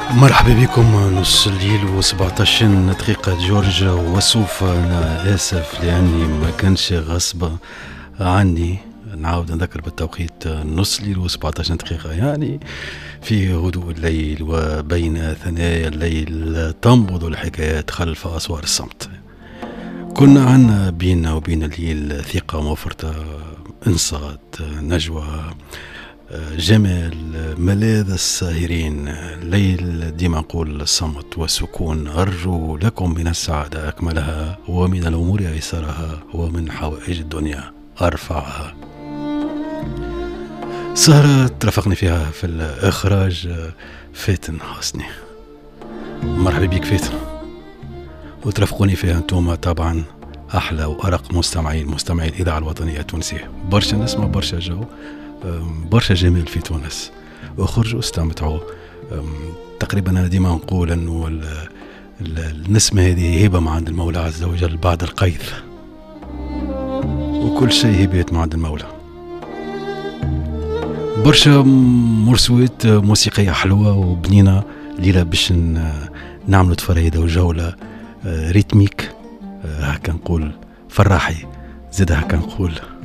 مرحبا بكم. نص الليل و17 دقيقة جورج وسوف. أنا آسف لأني ما كانش غصبة عني. نعاود نذكر بالتوقيت نص الليل و17 دقيقة، يعني في هدوء الليل وبين ثنايا الليل تنبض الحكايات خلف أسوار الصمت. كنا عنا بيننا وبين الليل ثقة مفرطة، انصات، نجوى، جمال، ملاذ الساهرين. ليل ديما نقول الصمت والسكون. أرجو لكم من السعادة أكملها، ومن الأمور أيسرها، ومن حوائج الدنيا أرفعها. سهرة ترافقني فيها في الإخراج فاتن حسني. مرحبا بك فاتن. وترافقوني فيها أنتم طبعا أحلى وأرق مستمعي الإذاعة الوطنية التونسية. برشا نسمة، برشا جو، برشا جمال في تونس. وخرجوا استمتعوا. تقريبا أنا ديما نقول أنه النسمة هذه هبة من عند المولى عز وجل بعد القيث، وكل شيء هبات من عند المولى. برشا مرسوات موسيقية حلوة وبنينة ليلة باش نعملوا تفريدة وجولة ريتميك، هكا نقول فراحي، زاد هكا نقول